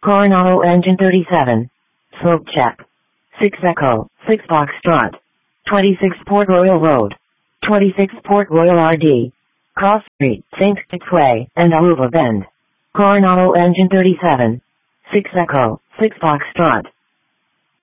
Coronado engine 37. Smoke check. 6 Echo, 6 Foxtrot. 26 Port Royal Road. 26 Port Royal RD. Cross Street, St. Kitts Way, and Aluva Bend. Coronado engine 37. 6 Echo, 6 Foxtrot.